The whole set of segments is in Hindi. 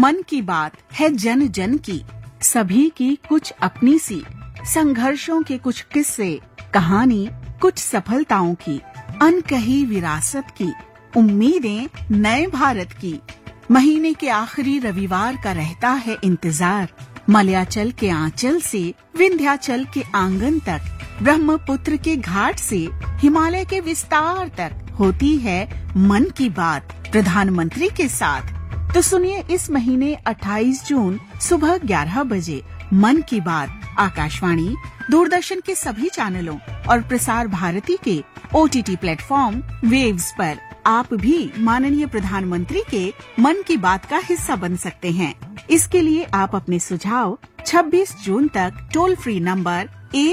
मन की बात है जन जन की, सभी की कुछ अपनी सी, संघर्षों के कुछ किस्से, कहानी कुछ सफलताओं की, अनकही विरासत की, उम्मीदें नए भारत की। महीने के आखिरी रविवार का रहता है इंतजार। मलयाचल के आंचल से विंध्याचल के आंगन तक, ब्रह्मपुत्र के घाट से हिमालय के विस्तार तक होती है मन की बात प्रधानमंत्री के साथ। तो सुनिए इस महीने 28 जून सुबह 11 बजे मन की बात आकाशवाणी, दूरदर्शन के सभी चैनलों और प्रसार भारती के OTT प्लेटफॉर्म वेव्स पर। आप भी माननीय प्रधानमंत्री के मन की बात का हिस्सा बन सकते हैं। इसके लिए आप अपने सुझाव 26 जून तक टोल फ्री नंबर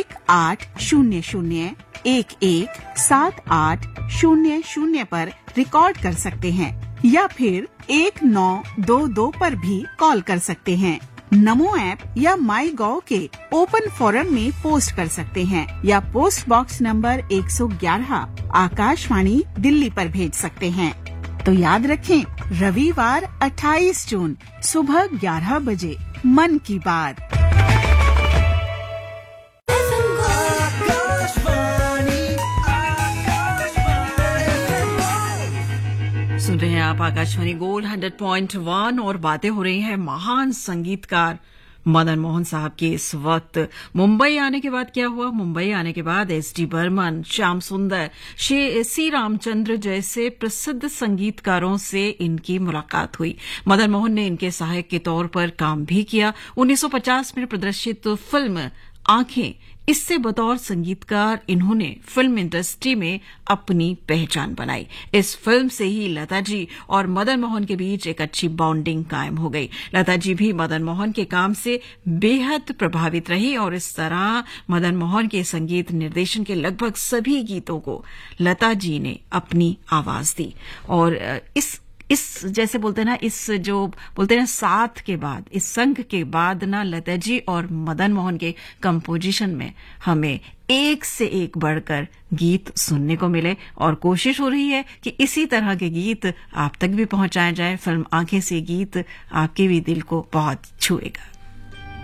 1800-117800 पर रिकॉर्ड कर सकते हैं या फिर 1922 पर भी कॉल कर सकते हैं। नमो ऐप या माई गॉव के ओपन फोरम में पोस्ट कर सकते हैं या post box number 111 Akashvani Delhi पर भेज सकते हैं। तो याद रखें, रविवार 28 जून सुबह 11 बजे मन की बात। सुन रहे हैं आप आकाशवाणी गोल्ड 100.1 और बातें हो रही हैं महान संगीतकार मदन मोहन साहब के। इस वक्त मुंबई आने के बाद क्या हुआ? मुंबई आने के बाद S.D. बर्मन, श्याम सुंदर, सी रामचंद्र जैसे प्रसिद्ध संगीतकारों से इनकी मुलाकात हुई। मदन मोहन ने इनके सहायक के तौर पर काम भी किया। 1950 में प्रदर्शित फिल्म आंखें, इससे बतौर संगीतकार इन्होंने फिल्म इंडस्ट्री में अपनी पहचान बनाई। इस फिल्म से ही लता जी और मदन मोहन के बीच एक अच्छी बॉन्डिंग कायम हो गई। लता जी भी मदन मोहन के काम से बेहद प्रभावित रही और इस तरह मदन मोहन के संगीत निर्देशन के लगभग सभी गीतों को लता जी ने अपनी आवाज दी। और इस जैसे बोलते हैं ना, इस जो बोलते हैं ना साथ के बाद, इस संग के बाद ना लता जी और मदन मोहन के कंपोजिशन में हमें एक से एक बढ़कर गीत सुनने को मिले और कोशिश हो रही है कि इसी तरह के गीत आप तक भी पहुंचाए जाए। फिल्म आंखें से गीत आपके भी दिल को बहुत छुएगा।